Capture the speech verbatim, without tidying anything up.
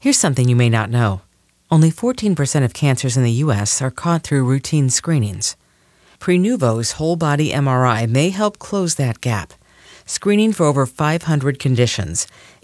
Here's something you may not know. Only fourteen percent of cancers in the U S are caught through routine screenings. Prenuvo's whole-body M R I may help close that gap, screening for over five hundred conditions,